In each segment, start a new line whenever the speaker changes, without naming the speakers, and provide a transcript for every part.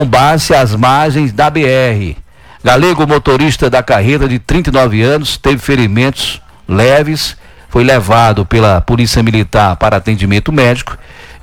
base às margens da BR. Galego, motorista da carreta de 39 anos, teve ferimentos leves, foi levado pela Polícia Militar para atendimento médico.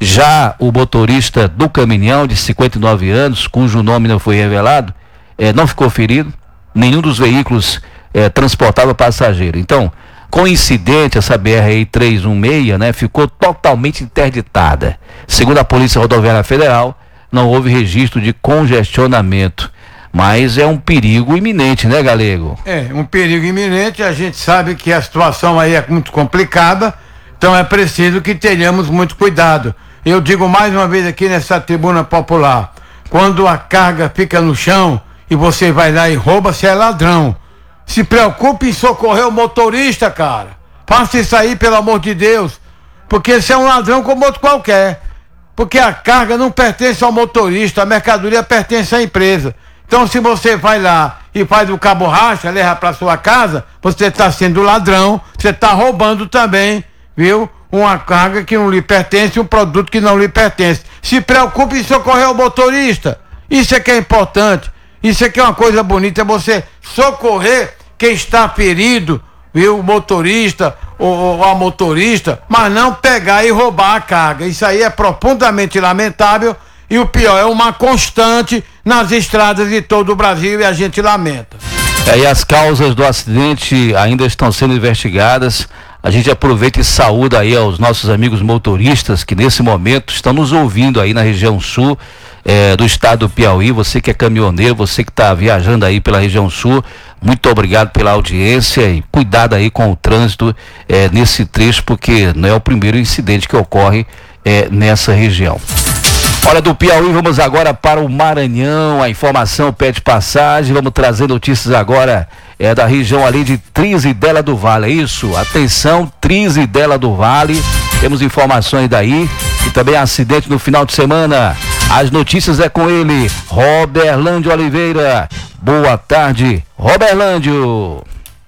Já o motorista do caminhão de 59 anos, cujo nome não foi revelado, não ficou ferido. Nenhum dos veículos transportava passageiro. Então, com o incidente, essa BR-316, né, ficou totalmente interditada. Segundo a Polícia Rodoviária Federal, não houve registro de congestionamento. Mas é um perigo iminente, né, Galego?
É, um perigo iminente. A gente sabe que a situação aí é muito complicada, então é preciso que tenhamos muito cuidado. Eu digo mais uma vez aqui nessa tribuna popular: quando a carga fica no chão e você vai lá e rouba, você é ladrão. Se preocupe em socorrer o motorista, cara. Faça isso aí, pelo amor de Deus, porque você é um ladrão como outro qualquer. Porque a carga não pertence ao motorista, a mercadoria pertence à empresa. Então, se você vai lá e faz o cabo racha, leva para sua casa, você está sendo ladrão, você está roubando também, viu? Uma carga que não lhe pertence, um produto que não lhe pertence. Se preocupe em socorrer o motorista. Isso é que é importante. Isso é que é uma coisa bonita, é você socorrer quem está ferido, viu? O motorista ou a motorista, mas não pegar e roubar a carga. Isso aí é profundamente lamentável. E o pior, é uma constante nas estradas de todo o Brasil e a gente lamenta.
E as causas do acidente ainda estão sendo investigadas. A gente aproveita e saúda aí aos nossos amigos motoristas que nesse momento estão nos ouvindo aí na região sul do estado do Piauí. Você que é caminhoneiro, você que está viajando aí pela região sul, muito obrigado pela audiência e cuidado aí com o trânsito nesse trecho, porque não é o primeiro incidente que ocorre nessa região. Olha, do Piauí, vamos agora para o Maranhão. A informação pede passagem. Vamos trazer notícias agora da região ali de Trizidela do Vale, é isso? Atenção, Trizidela do Vale. Temos informações daí. E também acidente no final de semana. As notícias é com ele, Roberlândio Oliveira. Boa tarde, Roberlândio.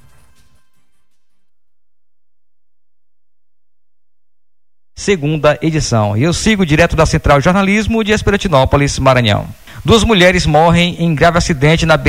Segunda edição. E eu sigo direto da Central de Jornalismo de Esperantinópolis, Maranhão. 2 mulheres morrem em grave acidente na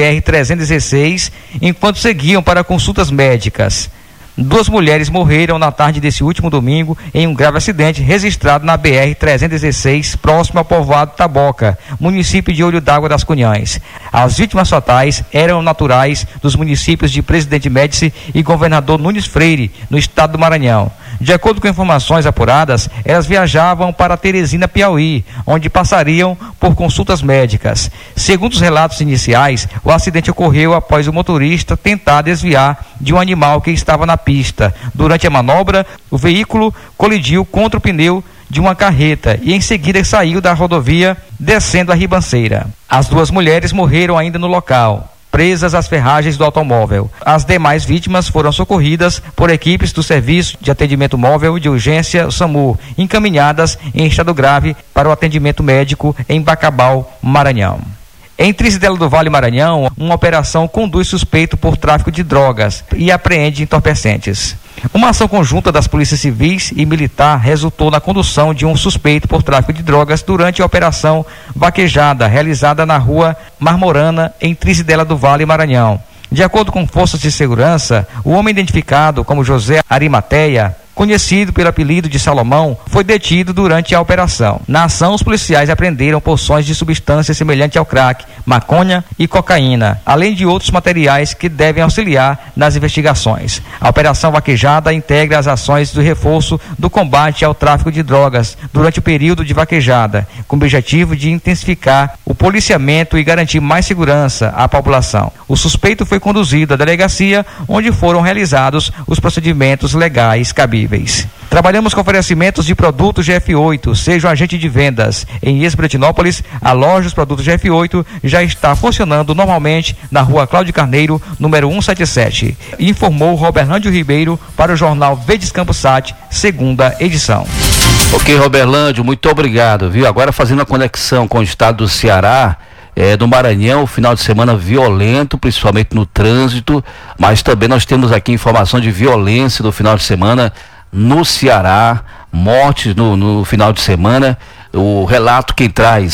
BR-316 enquanto seguiam para consultas médicas. 2 mulheres morreram na tarde desse último domingo em um grave acidente registrado na BR-316, próximo ao povoado Taboca, município de Olho d'Água das Cunhães. As vítimas fatais eram naturais dos municípios de Presidente Médici e Governador Nunes Freire, no estado do Maranhão. De acordo com informações apuradas, elas viajavam para Teresina, Piauí, onde passariam por consultas médicas. Segundo os relatos iniciais, o acidente ocorreu após o motorista tentar desviar de um animal que estava na pista. Durante a manobra, o veículo colidiu contra o pneu de uma carreta e em seguida saiu da rodovia descendo a ribanceira. As 2 mulheres morreram ainda no local, presas às ferragens do automóvel. As demais vítimas foram socorridas por equipes do Serviço de Atendimento Móvel de Urgência, o SAMU, encaminhadas em estado grave para o atendimento médico em Bacabal, Maranhão. Em Trizidela do Vale, Maranhão, uma operação conduz suspeito por tráfico de drogas e apreende entorpecentes. Uma ação conjunta das polícias civis e militar resultou na condução de um suspeito por tráfico de drogas durante a operação Vaquejada, realizada na rua Marmorana, em Trizidela do Vale, Maranhão. De acordo com forças de segurança, o homem identificado como José Arimateia, conhecido pelo apelido de Salomão, foi detido durante a operação. Na ação, os policiais apreenderam porções de substâncias semelhantes ao crack, maconha e cocaína, além de outros materiais que devem auxiliar nas investigações. A Operação Vaquejada integra as ações do reforço do combate ao tráfico de drogas durante o período de vaquejada, com o objetivo de intensificar o policiamento e garantir mais segurança à população. O suspeito foi conduzido à delegacia, onde foram realizados os procedimentos legais cabíveis. Trabalhamos com oferecimentos de produtos GF8, seja um agente de vendas. Em Esperantinópolis, a loja dos produtos GF8 já está funcionando normalmente na rua Cláudio Carneiro, número 177. Informou Roberlândio Ribeiro para o jornal Verdes Campos Sat, segunda edição.
Ok, Roberlândio, muito obrigado, viu? Agora fazendo a conexão com o estado do Ceará, do Maranhão, final de semana violento, principalmente no trânsito, mas também nós temos aqui informação de violência do final de semana no Ceará, mortes no final de semana. O relato quem traz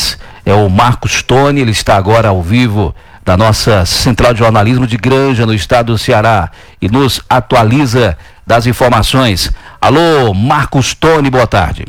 é o Marcos Tony, ele está agora ao vivo da nossa Central de Jornalismo de Granja, no estado do Ceará, e nos atualiza das informações. Alô, Marcos Tony, boa tarde.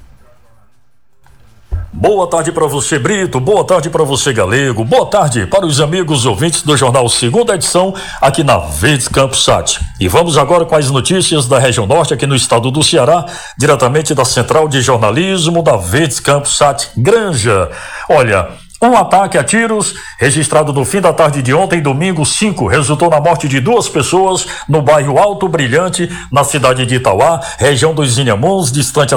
Boa tarde para você, Brito. Boa tarde para você, Galego. Boa tarde para os amigos ouvintes do Jornal Segunda Edição, aqui na Verdes Campos Sat. E vamos agora com as notícias da região norte, aqui no estado do Ceará, diretamente da Central de Jornalismo da Verdes Campos Sat Granja. Olha, um ataque a tiros, registrado no fim da tarde de ontem, domingo 5, resultou na morte de 2 pessoas no bairro Alto Brilhante, na cidade de Itauá, região dos Inhamuns, distante a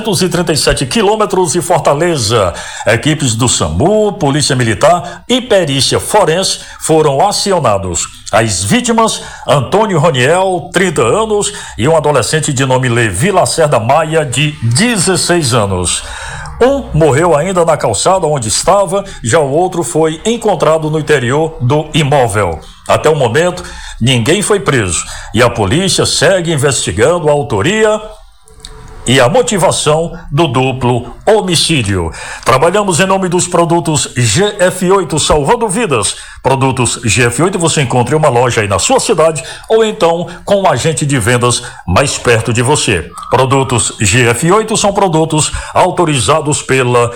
337 quilômetros de Fortaleza. Equipes do SAMU, Polícia Militar e Perícia Forense foram acionados. As vítimas, Antônio Roniel, 30 anos, e um adolescente de nome Levi Lacerda Maia, de 16 anos. Um morreu ainda na calçada onde estava, já o outro foi encontrado no interior do imóvel. Até o momento, ninguém foi preso e a polícia segue investigando a autoria e a motivação do duplo homicídio. Trabalhamos em nome dos produtos GF8, salvando vidas. Produtos GF8 você encontra em uma loja aí na sua cidade ou então com um agente de vendas mais perto de você. Produtos GF8 são produtos autorizados pela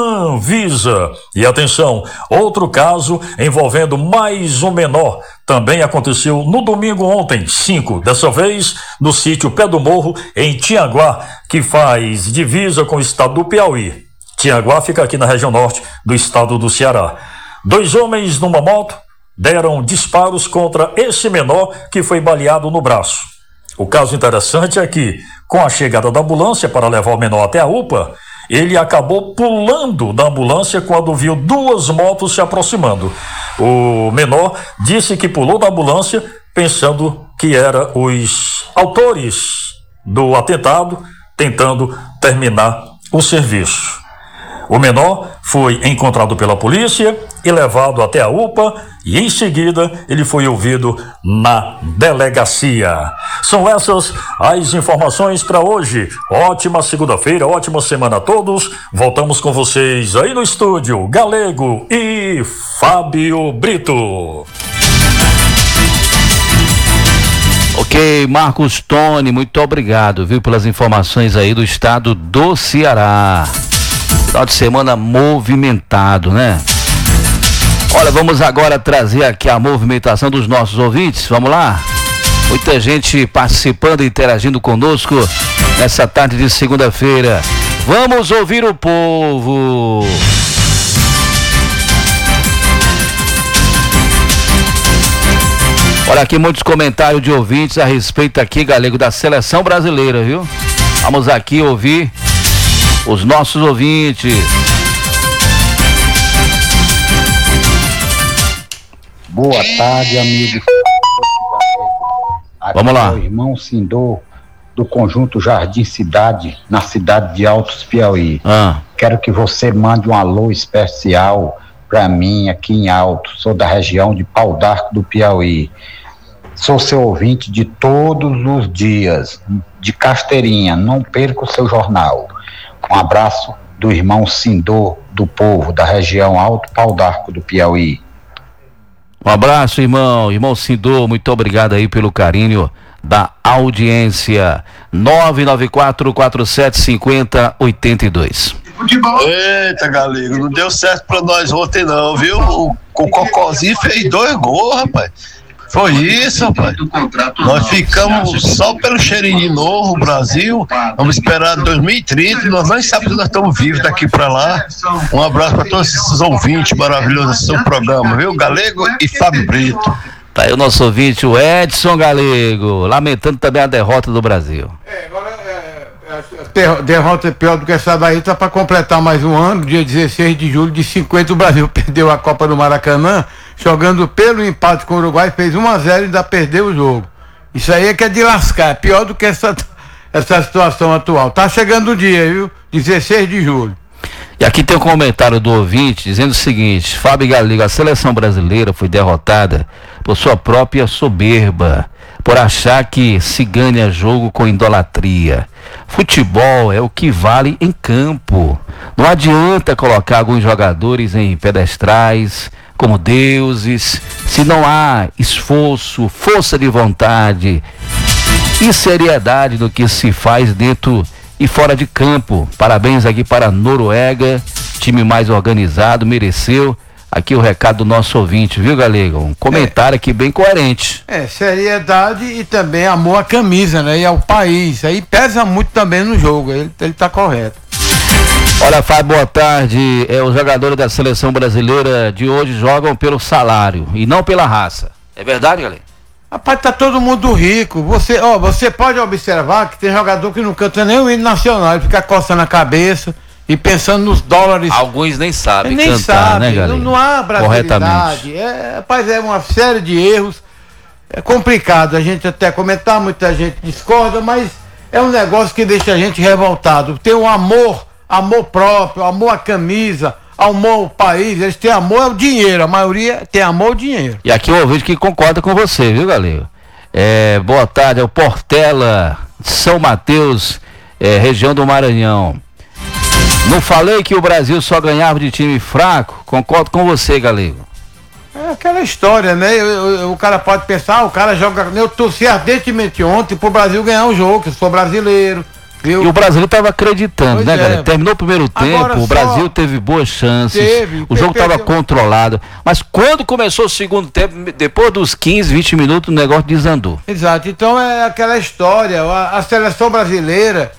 Anvisa. E atenção, outro caso envolvendo mais um menor também aconteceu no domingo ontem, 5, dessa vez no sítio Pé do Morro, em Tianguá, que faz divisa com o estado do Piauí. Tianguá fica aqui na região norte do estado do Ceará. 2 homens numa moto deram disparos contra esse menor que foi baleado no braço. O caso interessante é que, com a chegada da ambulância para levar o menor até a UPA, ele acabou pulando da ambulância quando viu 2 motos se aproximando. O menor disse que pulou da ambulância pensando que eram os autores do atentado, tentando terminar o serviço. O menor foi encontrado pela polícia e levado até a UPA e em seguida ele foi ouvido na delegacia. São essas as informações para hoje. Ótima segunda-feira, ótima semana a todos. Voltamos com vocês aí no estúdio, Galego e Fábio Brito.
Ok, Marcos Tony, muito obrigado, viu, pelas informações aí do estado do Ceará. Final de semana movimentado, né? Olha, vamos agora trazer aqui a movimentação dos nossos ouvintes, vamos lá? Muita gente participando e interagindo conosco nessa tarde de segunda-feira. Vamos ouvir o povo. Olha aqui muitos comentários de ouvintes a respeito aqui, Galego, da seleção brasileira, viu? Vamos aqui ouvir os nossos ouvintes.
Boa tarde, amigos. Aqui
vamos lá.
É o irmão Sindô, do Conjunto Jardim Cidade, na cidade de Altos, Piauí. Quero que você mande um alô especial para mim aqui em Altos. Sou da região de Pau d'Arco do Piauí. Sou seu ouvinte de todos os dias, de carteirinha. Não perca o seu jornal. Um abraço do irmão Sindô, do povo da região Alto Pau d'Arco do Piauí.
Um abraço, irmão Sindô, muito obrigado aí pelo carinho da audiência. 994475082.
Eita, Galego, não deu certo pra nós ontem não, viu? O Cocózinho fez 2 gols, rapaz. Foi isso, rapaz. Nós ficamos só pelo cheirinho de novo, o Brasil. Vamos esperar 2030. Nós nem sabemos se nós estamos vivos daqui para lá. Um abraço para todos esses ouvintes maravilhosos do seu programa, viu? Galego e Fábio Brito.
Tá aí o nosso ouvinte, o Edson Galego, lamentando também a derrota do Brasil.
Derrota é pior do que essa daí, tá para completar mais um ano, dia 16 de julho de 50, o Brasil perdeu a Copa do Maracanã, jogando pelo empate com o Uruguai, fez 1-0 e ainda perdeu o jogo. Isso aí é que é de lascar, é pior do que essa situação atual. Tá chegando o dia, viu? 16 de julho.
E aqui tem um comentário do ouvinte dizendo o seguinte: Fábio Galego, a seleção brasileira foi derrotada por sua própria soberba. por achar que se ganha jogo com idolatria. Futebol é o que vale em campo. Não adianta colocar alguns jogadores em pedestrais como deuses, se não há esforço, força de vontade e seriedade no que se faz dentro e fora de campo. Parabéns aqui para a Noruega, time mais organizado, mereceu. Aqui o recado do nosso ouvinte, viu, Galego? Um comentário aqui bem coerente.
Seriedade e também amor à camisa, né? E ao país. Aí pesa muito também no jogo, ele tá correto.
Olha, Fábio, boa tarde. Os jogadores da seleção brasileira de hoje jogam pelo salário e não pela raça. É verdade, Galego?
Rapaz, tá todo mundo rico. Você pode observar que tem jogador que não canta nem o hino nacional, ele fica coçando a cabeça e pensando nos dólares.
Alguns nem sabem
nem
cantar,
sabe,
né, galera?
Não há brasilidade. Rapaz, é uma série de erros. É complicado a gente até comentar, muita gente discorda, mas é um negócio que deixa a gente revoltado. Tem um amor próprio, amor à camisa, amor ao país. Eles têm amor ao dinheiro, a maioria tem amor ao dinheiro.
E aqui eu vejo que concorda com você, viu, galera? Boa tarde, é o Portela, São Mateus, região do Maranhão. Não falei que o Brasil só ganhava de time fraco? Concordo com você, Galego.
É aquela história, né? O cara pode pensar, o cara joga. Eu torci ardentemente ontem pro Brasil ganhar o jogo, que eu sou brasileiro. Viu?
E o brasileiro estava acreditando,
pois
né, galera? Terminou o primeiro tempo, o Brasil teve boas chances, o jogo estava controlado. Mas quando começou o segundo tempo, depois dos 15, 20 minutos, o negócio desandou.
Exato, então é aquela história, a seleção brasileira.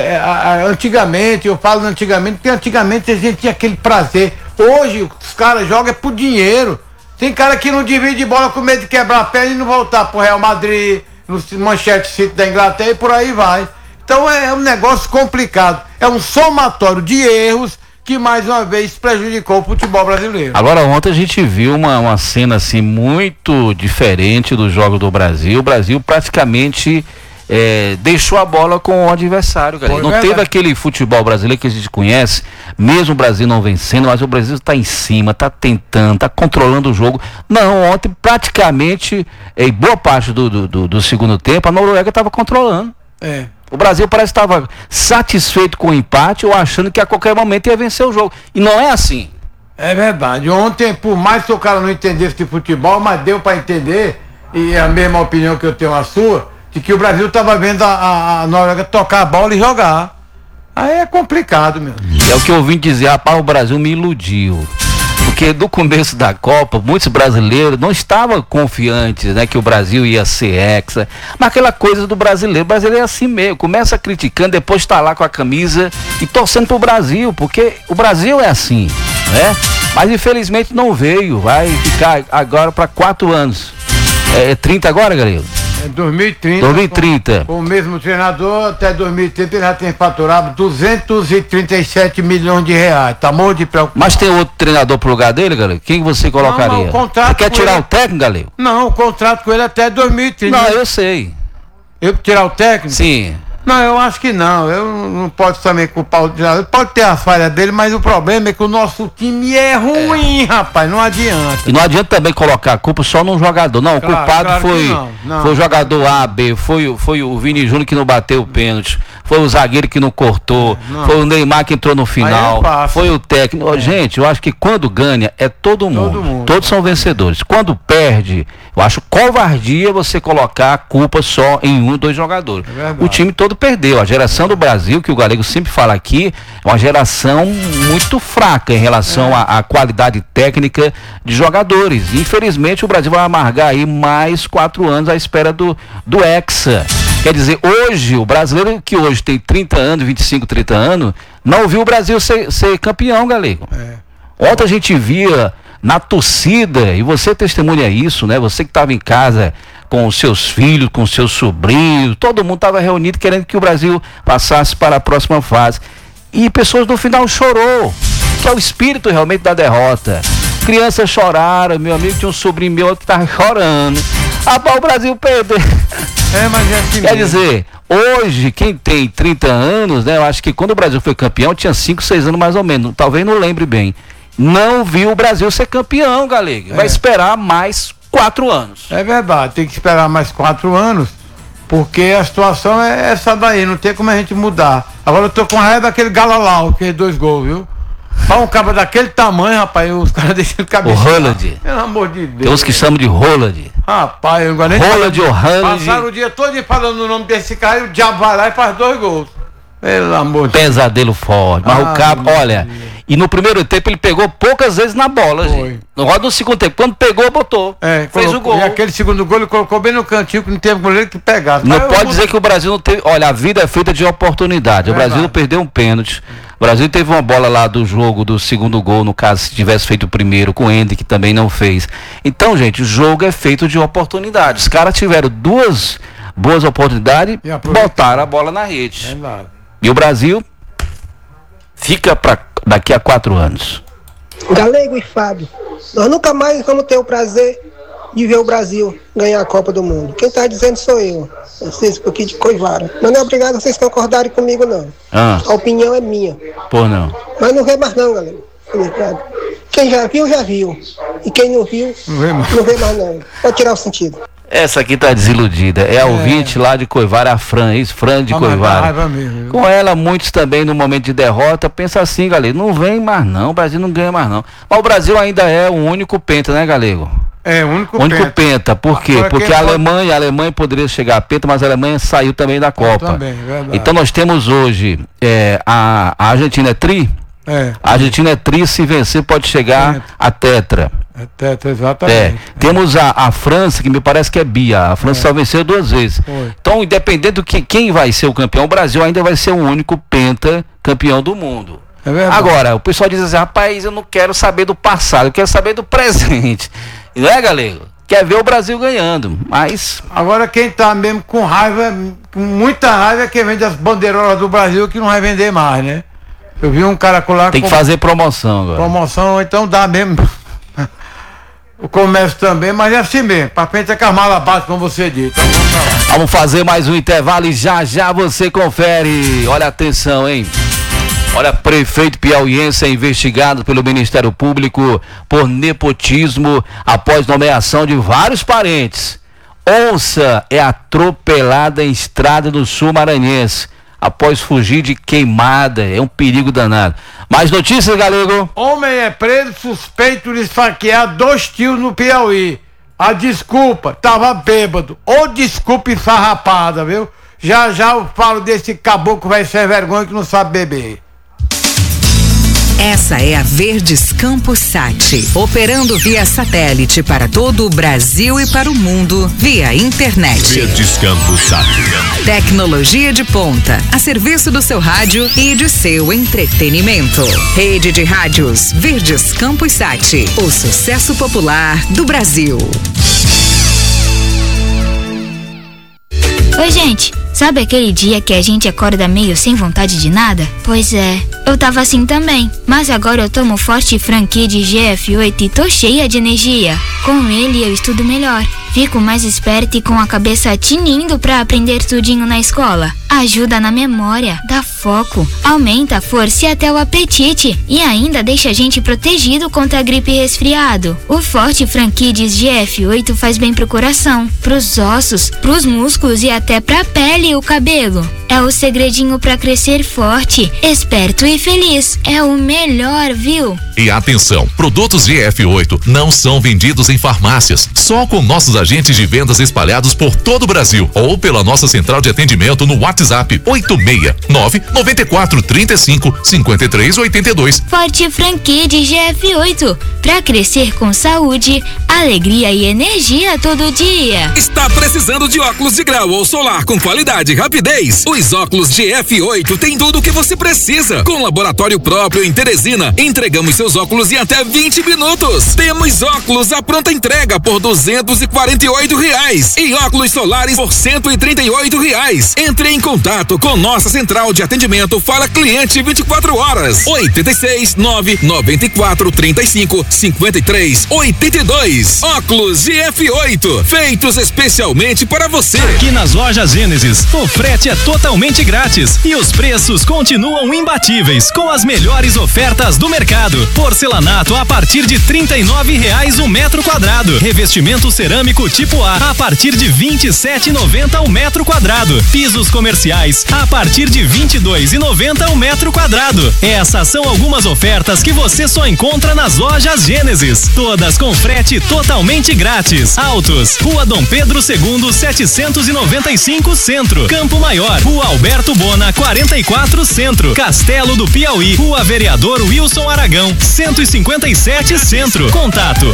Antigamente, eu falo antigamente, porque antigamente a gente tinha aquele prazer. Hoje os caras jogam por dinheiro. Tem cara que não divide bola com medo de quebrar a perna e não voltar pro Real Madrid, no Manchester City da Inglaterra e por aí vai. Então é um negócio complicado. É um somatório de erros que mais uma vez prejudicou o futebol brasileiro. Agora,
ontem a gente viu uma cena assim muito diferente do jogo do Brasil. O Brasil praticamente deixou a bola com o adversário, galera. Não teve aquele futebol brasileiro que a gente conhece, mesmo o Brasil não vencendo, mas o Brasil está em cima, está tentando, está controlando o jogo. Não, ontem praticamente, em boa parte do segundo tempo, a Noruega estava controlando. O Brasil parece que estava satisfeito com o empate ou achando que a qualquer momento ia vencer o jogo. E não é assim.
É verdade. Ontem, por mais que o cara não entendesse de futebol, mas deu para entender, e é a mesma opinião que eu tenho a sua, de que o Brasil estava vendo a Noruega tocar a bola e jogar. Aí é complicado, meu.
É o que eu ouvi dizer, rapaz, o Brasil me iludiu. Porque do começo da Copa, muitos brasileiros não estavam confiantes, né, que o Brasil ia ser hexa. Mas aquela coisa do brasileiro é assim mesmo, começa criticando, depois está lá com a camisa e torcendo pro Brasil, porque o Brasil é assim, né? Mas infelizmente não veio, vai ficar agora para 4 anos. 30 agora, galera?
2030. Com o mesmo treinador, até 2030 ele já tem faturado 237 milhões de reais. Tá morto de preocupação.
Mas tem outro treinador pro lugar dele, galera? Quem você colocaria? Você quer tirar o técnico, galera?
Não, o contrato com ele é até 2030.
Não, eu sei.
Eu tirar o técnico?
Sim.
Não, eu acho que não. Eu não posso também culpar o treinador. Pode ter as falhas dele, mas o problema é que o nosso time é ruim, rapaz. Não adianta.
E não adianta também colocar a culpa só num jogador. Não, o culpado foi o jogador A, B, foi o Vini Júnior que não bateu o pênalti, foi o zagueiro que não cortou, foi o Neymar que entrou no final, foi o técnico. Gente, eu acho que quando ganha é todo mundo. Todos são vencedores. Quando perde, eu acho covardia você colocar a culpa só em 1 ou 2 jogadores. O time todo perdeu. A geração do Brasil, que o Galego sempre fala aqui, é uma geração muito fraca em relação à qualidade técnica de jogadores. Infelizmente o Brasil vai amargar aí mais 4 anos à espera do Hexa. Quer dizer, hoje, o brasileiro que hoje tem 30 anos, 25, 30 anos, não viu o Brasil ser campeão, Galego. Ontem a gente via na torcida, e você testemunha isso, né? Você que estava em casa com os seus filhos, com os seus sobrinhos, todo mundo estava reunido querendo que o Brasil passasse para a próxima fase. E pessoas no final chorou, que é o espírito realmente da derrota. Crianças choraram, meu amigo tinha um sobrinho meu que estava chorando. O Brasil perdeu.
Mas é assim.
Quer dizer, hoje, quem tem 30 anos, né? Eu acho que quando o Brasil foi campeão, tinha 5, 6 anos mais ou menos, talvez não lembre bem. Não viu o Brasil ser campeão, Galego. Vai esperar mais 4 anos.
É verdade, tem que esperar mais 4 anos, porque a situação é essa daí, não tem como a gente mudar. Agora eu tô com raiva daquele Galalau, aqueles 2 gols, viu? Para um cara daquele tamanho, rapaz, os caras deixam o cabeça.
O Holland.
Pelo amor de Deus.
Tem uns que chamam de Holland.
Rapaz, eu nem
Holland ou Holland.
Passaram o dia todo falando o nome desse cara e o diabo vai lá e faz 2 gols. Pelo amor de Deus.
Pesadelo forte. Mas o cara, olha, e no primeiro tempo ele pegou poucas vezes na bola, gente. No segundo tempo, quando pegou, botou. Fez o gol.
E aquele segundo gol ele colocou bem no cantinho, que não teve goleiro que pegasse.
Não pode dizer que o Brasil não teve. Olha, a vida é feita de oportunidade. O Brasil perdeu um pênalti. O Brasil teve uma bola lá do jogo do segundo gol, no caso, se tivesse feito o primeiro, com o Andy, que também não fez. Então, gente, o jogo é feito de oportunidades. Os caras tiveram 2 boas oportunidades e botaram a bola na rede. E o Brasil fica para daqui a 4 anos.
Galego e Fábio, nós nunca mais vamos ter o prazer de ver o Brasil ganhar a Copa do Mundo. Quem está dizendo sou eu, Francisco aqui de Coivara. Mas não é obrigado a vocês concordarem comigo, não. A opinião é minha.
Pô, não.
Mas não vê mais não, galera. Quem já viu, já viu. E quem não viu, não vê mais não. Pode tirar o sentido.
Essa aqui tá desiludida. É a ouvinte lá de Coivara, a Fran, isso, Fran de Coivara. Com ela, muitos também no momento de derrota, pensa assim, galego, não vem mais não, o Brasil não ganha mais não. Mas o Brasil ainda é o único penta, né, galego?
É, o único
penta. Por quê?
Agora,
porque a Alemanha poderia chegar a penta, mas a Alemanha saiu também da Copa.
Também, verdade.
Então nós temos hoje, a Argentina é tri? A Argentina é tri, se vencer pode chegar a tetra.
É tetra, exatamente.
Temos a França, que me parece que é bia. A França só venceu 2 vezes. Então, independente do que quem vai ser o campeão, o Brasil ainda vai ser o único penta campeão do mundo. Agora, o pessoal diz assim, rapaz, eu não quero saber do passado, eu quero saber do presente. Não é, galego? Quer ver o Brasil ganhando, mas...
Agora quem tá mesmo com raiva, com muita raiva, é quem vende as bandeirolas do Brasil, que não vai vender mais, né? Eu vi um cara colar...
Tem que fazer promoção agora.
Promoção, então dá mesmo. O comércio também, mas é assim mesmo. Pra frente é com as malas baixas, como você disse. Então,
vamos fazer mais um intervalo e já você confere. Olha, atenção, hein? Olha, prefeito piauiense é investigado pelo Ministério Público por nepotismo após nomeação de vários parentes. Onça é atropelada em estrada do sul maranhense após fugir de queimada. É um perigo danado. Mais notícias, galego?
Homem é preso suspeito de esfaquear 2 tios no Piauí. A desculpa, tava bêbado. Ou desculpa esfarrapada, viu? Já eu falo desse caboclo vai ser vergonha que não sabe beber.
Essa é a Verdes Campos Sat, operando via satélite para todo o Brasil e para o mundo via internet.
Verdes Campos Sat.
Tecnologia de ponta, a serviço do seu rádio e de seu entretenimento. Rede de rádios Verdes Campos Sat, o sucesso popular do Brasil.
Oi, gente. Sabe aquele dia que a gente acorda meio sem vontade de nada? Pois é, eu tava assim também. Mas agora eu tomo Forte Franqui de GF8 e tô cheia de energia. Com ele eu estudo melhor. Fico mais esperta e com a cabeça tinindo pra aprender tudinho na escola. Ajuda na memória, dá foco, aumenta a força e até o apetite. E ainda deixa a gente protegido contra a gripe e resfriado. O Forte Franquides GF8 faz bem pro coração, pros ossos, pros músculos e até pra pele e o cabelo. É o segredinho pra crescer forte, esperto e feliz. É o melhor, viu?
E atenção, produtos GF8 não são vendidos em farmácias, só com nossos agentes de vendas espalhados por todo o Brasil ou pela nossa central de atendimento no WhatsApp 869-9435-5382.
Forte Franquia de GF8, pra crescer com saúde, alegria e energia todo dia.
Está precisando de óculos de grau ou solar com qualidade e rapidez? Os óculos GF8 tem tudo o que você precisa. Com laboratório próprio em Teresina, entregamos seus óculos em até 20 minutos. Temos óculos à pronta entrega por R$248 e óculos solares por R$138. Entre em contato com nossa central de atendimento Fala Cliente 24 horas. 86-994-35-53-82. Óculos GF8, feitos especialmente para você.
Aqui nas lojas Gênesis, o frete é totalmente grátis e os preços continuam imbatíveis com as melhores ofertas do mercado. Porcelanato a partir de R$39 o metro quadrado. quadrado. Revestimento cerâmico tipo A partir de R$ 27,90 o metro quadrado. Pisos comerciais a partir de R$ 22,90 o metro quadrado. Essas são algumas ofertas que você só encontra nas lojas Gênesis. Todas com frete totalmente grátis. Autos, Rua Dom Pedro II, 795 Centro. Campo Maior, Rua Alberto Bona, 44 Centro. Castelo do Piauí, Rua Vereador Wilson Aragão, 157 Centro. Contato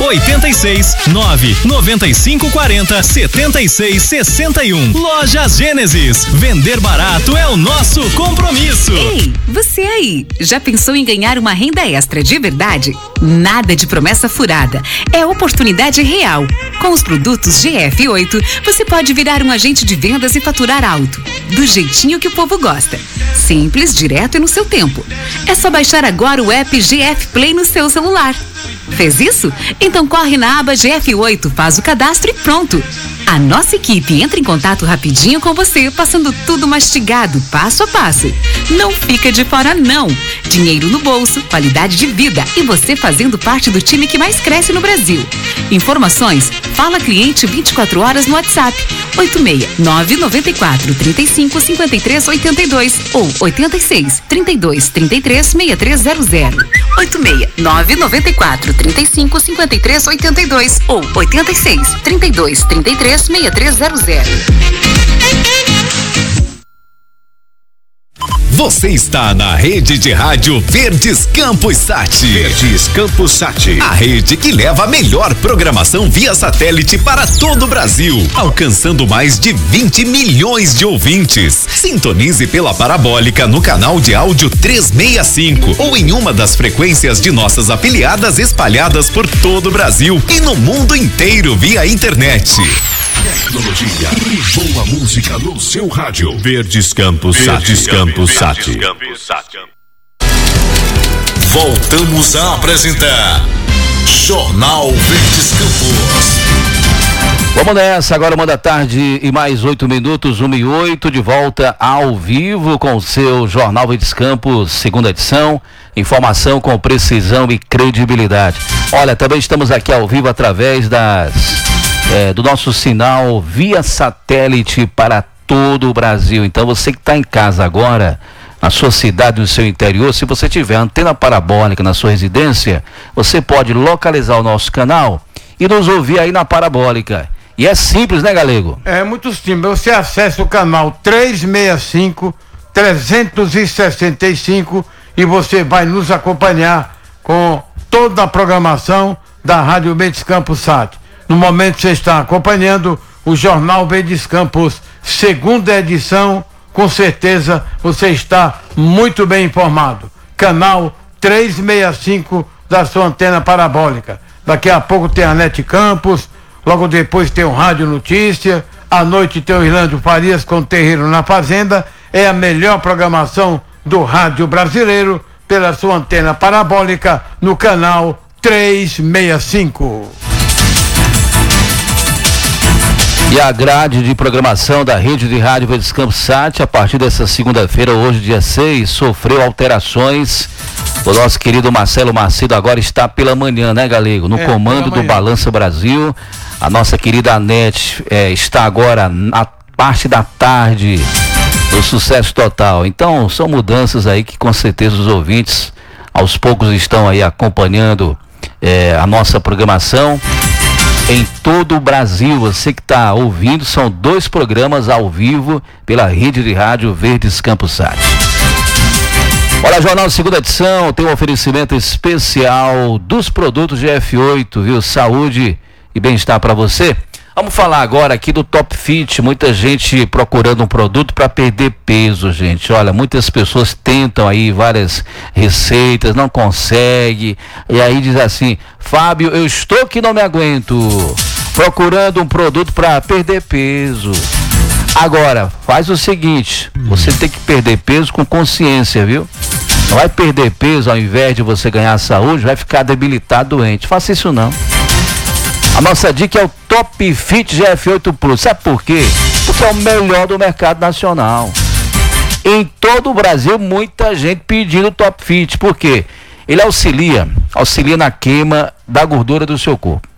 86-9-9540-7661. Lojas Gênesis. Vender barato é o nosso compromisso.
Ei, você aí, já pensou em ganhar uma renda extra de verdade? Nada de promessa furada. É oportunidade real. Com os produtos GF8, você pode virar um agente de vendas e faturar alto. Do jeitinho que o povo gosta. Simples, direto e no seu tempo. É só baixar agora o app GF Play no seu celular. Fez isso? Então corre na aba GF8, faz o cadastro e pronto. A nossa equipe entra em contato rapidinho com você, passando tudo mastigado, passo a passo. Não fica de fora não. Dinheiro no bolso, qualidade de vida e você fazendo parte do time que mais cresce no Brasil. Informações, fala cliente 24 horas no WhatsApp 86-994-35-53-82 ou 86-32-33-6300. 86-994-35-53-82 ou 86-32-33-6300.
Você está na rede de rádio Verdes Campos Sat. Verdes Campos Sat. A rede que leva a melhor programação via satélite para todo o Brasil, alcançando mais de 20 milhões de ouvintes. Sintonize pela parabólica no canal de áudio 365 ou em uma das frequências de nossas afiliadas espalhadas por todo o Brasil e no mundo inteiro via internet.
Tecnologia e boa música no seu rádio. Verdes Campos Sat. Voltamos a apresentar Jornal Verdes Campos.
Vamos nessa, agora 1h e mais 8 minutos, 1h08, de volta ao vivo com o seu Jornal Verdes Campos, segunda edição. Informação com precisão e credibilidade. Olha, também estamos aqui ao vivo através do nosso sinal via satélite para todo o Brasil. Então você que está em casa agora, na sua cidade, no seu interior, se você tiver antena parabólica na sua residência, você pode localizar o nosso canal e nos ouvir aí na parabólica. E é simples, né, Galego?
É muito simples. Você acessa o canal 365 e você vai nos acompanhar com toda a programação da Rádio Verdes Campos Sat. No momento você está acompanhando o Jornal Verdes Campos, segunda edição. Com certeza você está muito bem informado. Canal 365 da sua antena parabólica. Daqui a pouco tem a NET Campos, logo depois tem o Rádio Notícia, à noite tem o Irlândio Farias com o Terreiro na Fazenda. É a melhor programação do rádio brasileiro pela sua antena parabólica no canal 365.
E a grade de programação da rede de rádio Verdes Campos Sat, a partir dessa segunda-feira, hoje dia 6, sofreu alterações. O nosso querido Marcelo Macedo agora está pela manhã, né, Galego? No comando do Balança Brasil. A nossa querida Anete está agora na parte da tarde do Sucesso Total. Então, são mudanças aí que com certeza os ouvintes aos poucos estão aí acompanhando a nossa programação. Em todo o Brasil, você que está ouvindo, são 2 programas ao vivo pela rede de rádio Verdes Campos Sat. Olha, Jornal segunda edição tem um oferecimento especial dos produtos GF8, viu? Saúde e bem-estar para você. Vamos falar agora aqui do Top Fit. Muita gente procurando um produto para perder peso, gente. Olha, muitas pessoas tentam aí várias receitas, não consegue. E aí diz assim: Fábio, eu estou que não me aguento, procurando um produto para perder peso. Agora, faz o seguinte, você tem que perder peso com consciência, viu? Não vai perder peso ao invés de você ganhar saúde, vai ficar debilitado, doente. Faça isso não. A nossa dica é o Top Fit GF8 Plus. Sabe por quê? Porque é o melhor do mercado nacional. Em todo o Brasil, muita gente pedindo o Top Fit. Por quê? Ele auxilia na queima da gordura do seu corpo.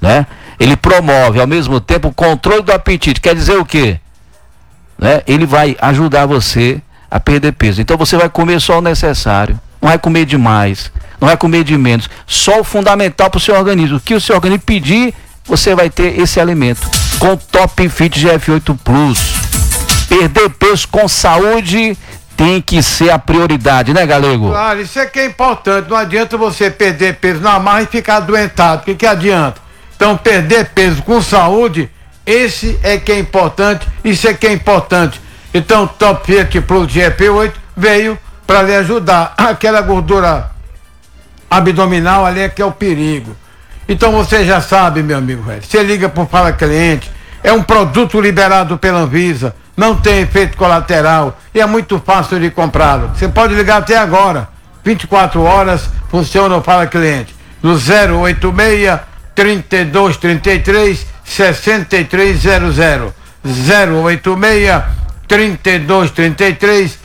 né? Ele promove ao mesmo tempo o controle do apetite. Quer dizer o quê? Né? Ele vai ajudar você a perder peso. Então você vai comer só o necessário, não vai comer demais, não vai comer de menos, só o fundamental para o seu organismo. O que o seu organismo pedir, você vai ter esse alimento com Top Fit GF8 Plus. Perder peso com saúde tem que ser a prioridade, né, Galego?
Claro, isso é que é importante. Não adianta você perder peso na marra e ficar adoentado. O que adianta? Então, perder peso com saúde, esse é que é importante, isso é que é importante. Então, o Top Fit Plus GF8 veio para lhe ajudar. Aquela gordura abdominal ali é que é o perigo. Então, você já sabe, meu amigo, velho. Você liga pro Fala Cliente, é um produto liberado pela Anvisa, não tem efeito colateral e é muito fácil de comprá-lo. Você pode ligar até agora, 24 horas, funciona o Fala Cliente, no 086 3233 6300, 086 3233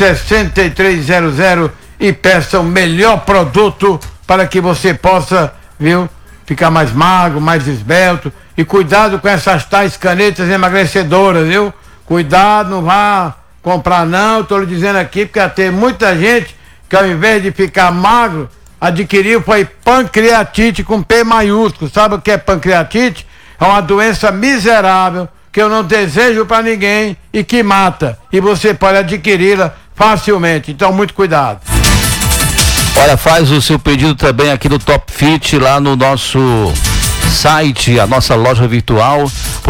6300 e peça o melhor produto para que você possa, viu, ficar mais magro, mais esbelto. E cuidado com essas tais canetas emagrecedoras, viu? Cuidado, não vá comprar não, estou lhe dizendo aqui, porque tem muita gente que ao invés de ficar magro, adquiriu foi pancreatite com P maiúsculo. Sabe o que é pancreatite? É uma doença miserável que eu não desejo para ninguém e que mata. E você pode adquiri-la facilmente. Então, muito cuidado.
Olha, faz o seu pedido também aqui no Top Fit, lá no nosso site, a nossa loja virtual,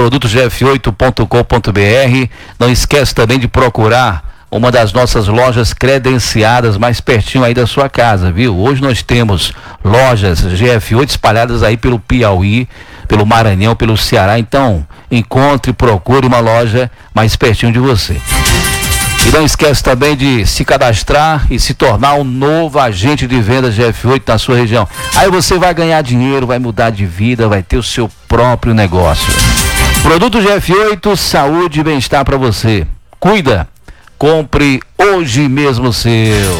produtosgf8.com.br. Não esquece também de procurar uma das nossas lojas credenciadas mais pertinho aí da sua casa, viu? Hoje nós temos lojas GF8 espalhadas aí pelo Piauí, pelo Maranhão, pelo Ceará. Então, encontre, procure uma loja mais pertinho de você. E não esquece também de se cadastrar e se tornar um novo agente de vendas GF8 na sua região. Aí você vai ganhar dinheiro, vai mudar de vida, vai ter o seu próprio negócio. Produto GF8, saúde e bem-estar para você. Cuida, compre hoje mesmo o seu.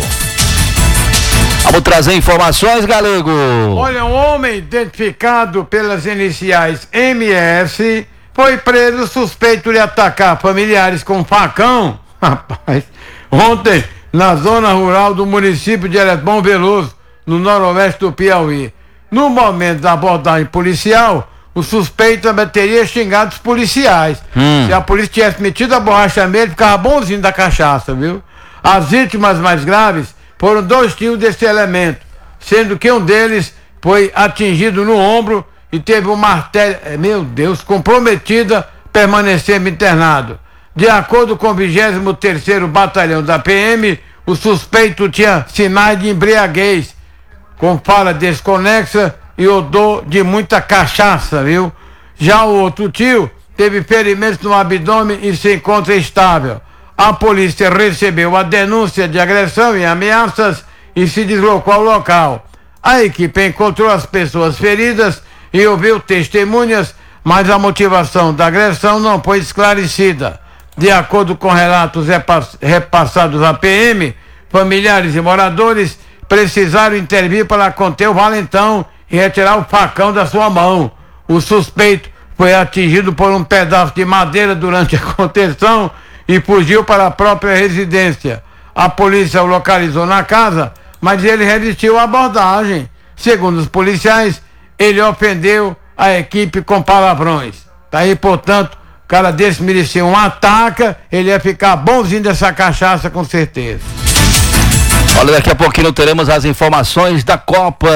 Vamos trazer informações, Galego.
Olha, um homem identificado pelas iniciais MS foi preso suspeito de atacar familiares com facão. Rapaz, ontem, na zona rural do município de Eretbom Veloso, no noroeste do Piauí. No momento da abordagem policial, o suspeito também teria xingado os policiais. Se a polícia tivesse metido a borracha nele, ficava bonzinho da cachaça, viu? As vítimas mais graves foram 2 tiros desse elemento, sendo que um deles foi atingido no ombro e teve uma artéria, meu Deus, comprometida, permanecendo internado. De acordo com o 23º Batalhão da PM, o suspeito tinha sinais de embriaguez, com fala desconexa e odor de muita cachaça, viu? Já o outro tio teve ferimentos no abdômen e se encontra estável. A polícia recebeu a denúncia de agressão e ameaças e se deslocou ao local. A equipe encontrou as pessoas feridas e ouviu testemunhas, mas a motivação da agressão não foi esclarecida. De acordo com relatos repassados à PM, familiares e moradores precisaram intervir para conter o valentão e retirar o facão da sua mão. O suspeito foi atingido por um pedaço de madeira durante a contenção e fugiu para a própria residência. A polícia o localizou na casa, mas ele resistiu à abordagem. Segundo os policiais, ele ofendeu a equipe com palavrões. Tá aí, portanto, o cara desse merecia um ataque, ele ia ficar bonzinho dessa cachaça, com certeza.
Olha, daqui a pouquinho teremos as informações da Copa.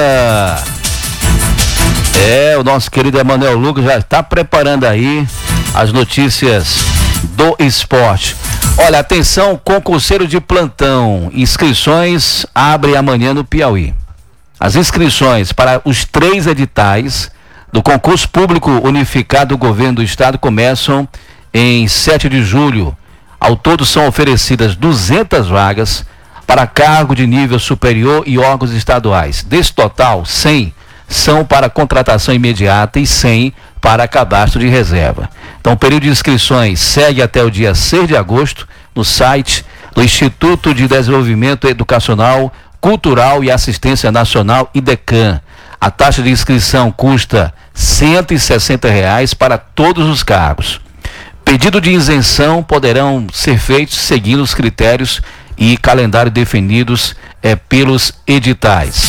O nosso querido Emanuel Lucas já está preparando aí as notícias do esporte. Olha, atenção, concurseiro de plantão. Inscrições abrem amanhã no Piauí. As inscrições para os 3 editais do concurso público unificado do governo do estado começam em 7 de julho. Ao todo são oferecidas 200 vagas para cargo de nível superior e órgãos estaduais. Desse total, 100 são para contratação imediata e 100 para cadastro de reserva. Então, o período de inscrições segue até o dia 6 de agosto no site do Instituto de Desenvolvimento Educacional, Cultural e Assistência Nacional, IDECAN. A taxa de inscrição custa R$160 para todos os cargos. Pedido de isenção poderão ser feitos seguindo os critérios e calendário definidos pelos editais.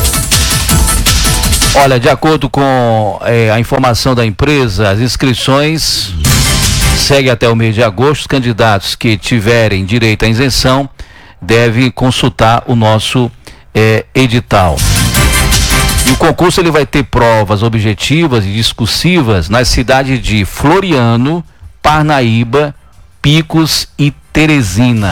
Olha, de acordo com a informação da empresa, as inscrições seguem até o mês de agosto. Os candidatos que tiverem direito à isenção devem consultar o nosso edital. E o concurso ele vai ter provas objetivas e discursivas nas cidades de Floriano, Parnaíba, Picos e Teresina.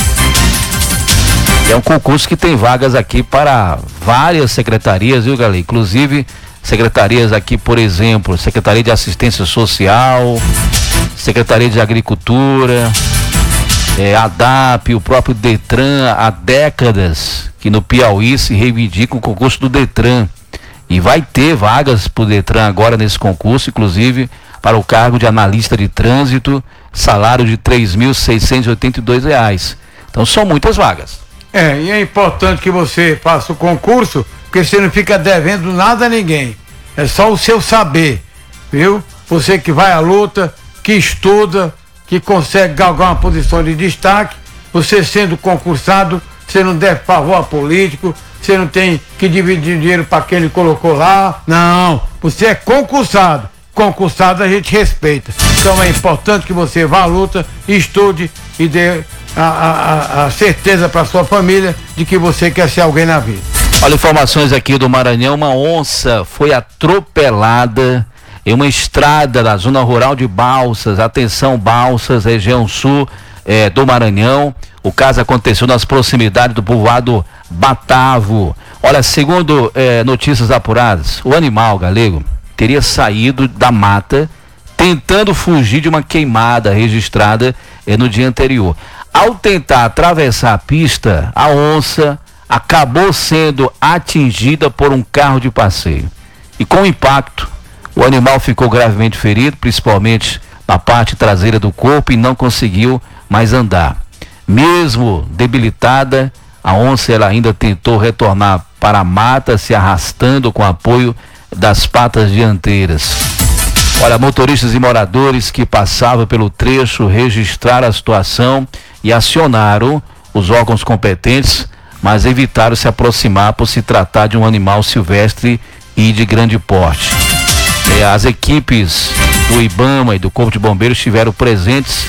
É um concurso que tem vagas aqui para várias secretarias, viu, galera? Inclusive secretarias aqui, por exemplo, Secretaria de Assistência Social, Secretaria de Agricultura, ADAP, o próprio Detran. Há décadas que no Piauí se reivindica o concurso do Detran. E vai ter vagas para o Detran agora nesse concurso, inclusive para o cargo de analista de trânsito, salário de R$3.682. Então são muitas vagas.
E é importante que você faça o concurso, porque você não fica devendo nada a ninguém. É só o seu saber, viu? Você que vai à luta, que estuda, que consegue galgar uma posição de destaque, você sendo concursado, você não deve favor a político, você não tem que dividir dinheiro para quem ele colocou lá. Não, você é concursado. Concursado a gente respeita. Então é importante que você vá à luta, estude e dê a certeza para sua família de que você quer ser alguém na vida.
Olha, informações aqui do Maranhão. Uma onça foi atropelada em uma estrada da zona rural de Balsas. Atenção, Balsas, região sul do Maranhão. O caso aconteceu nas proximidades do povoado Batavo. Olha, segundo notícias apuradas, o animal galego teria saído da mata tentando fugir de uma queimada registrada no dia anterior. Ao tentar atravessar a pista, a onça acabou sendo atingida por um carro de passeio. E com o impacto, o animal ficou gravemente ferido, principalmente na parte traseira do corpo, e não conseguiu mais andar. Mesmo debilitada, a onça ela ainda tentou retornar para a mata, se arrastando com apoio das patas dianteiras. Olha, motoristas e moradores que passavam pelo trecho registraram a situação e acionaram os órgãos competentes, mas evitaram se aproximar por se tratar de um animal silvestre e de grande porte. As equipes do IBAMA e do Corpo de Bombeiros estiveram presentes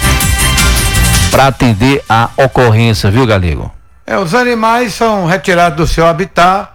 para atender a ocorrência, viu, Galego?
Os animais são retirados do seu habitat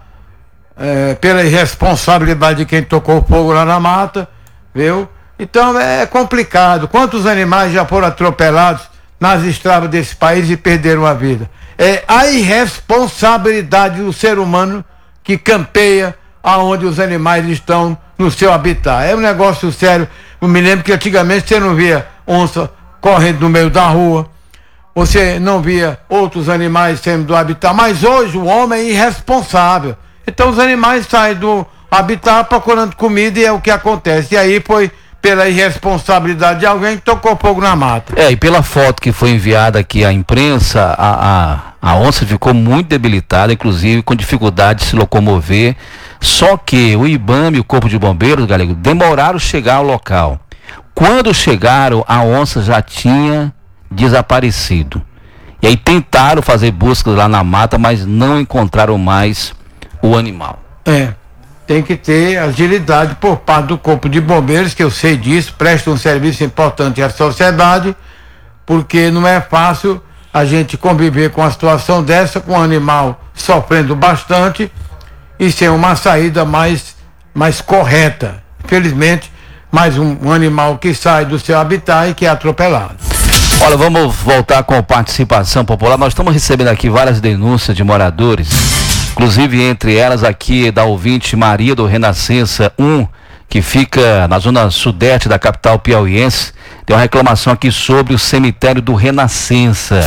pela irresponsabilidade de quem tocou fogo lá na mata, viu? Então é complicado. Quantos animais já foram atropelados nas estradas desse país e perderam a vida? É a irresponsabilidade do ser humano que campeia aonde os animais estão no seu habitat. É um negócio sério. Eu me lembro que antigamente você não via onça correndo no meio da rua, você não via outros animais saindo do habitat, mas hoje o homem é irresponsável. Então os animais saem do habitat procurando comida e é o que acontece. E aí foi pela irresponsabilidade de alguém que tocou fogo na mata.
E pela foto que foi enviada aqui à imprensa, a onça ficou muito debilitada, inclusive com dificuldade de se locomover. Só que o IBAMA e o Corpo de Bombeiros, galego, demoraram a chegar ao local. Quando chegaram, a onça já tinha desaparecido. E aí tentaram fazer buscas lá na mata, mas não encontraram mais o animal.
Tem que ter agilidade por parte do Corpo de Bombeiros, que eu sei disso, presta um serviço importante à sociedade, porque não é fácil a gente conviver com uma situação dessa, com um animal sofrendo bastante e sem uma saída mais correta. Infelizmente, mais um animal que sai do seu habitat e que é atropelado.
Olha, vamos voltar com a participação popular. Nós estamos recebendo aqui várias denúncias de moradores, inclusive entre elas aqui da ouvinte Maria do Renascença 1, que fica na zona sudeste da capital piauiense. Tem uma reclamação aqui sobre o cemitério do Renascença.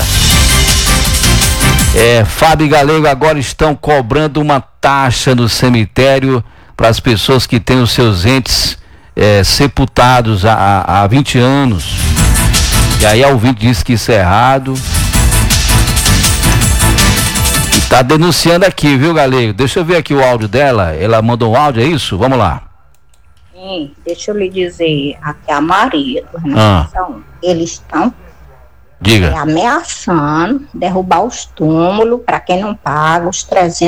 Fábio e Galego agora estão cobrando uma taxa no cemitério para as pessoas que têm os seus entes sepultados há 20 anos. E aí a ouvinte disse que isso é errado. E Tá denunciando aqui, viu, Galego? Deixa eu ver aqui o áudio dela. Ela mandou um áudio, é isso? Vamos lá.
Sim, deixa eu lhe dizer, aqui é a Maria do Renovação. Eles estão ameaçando derrubar os túmulos para quem não paga os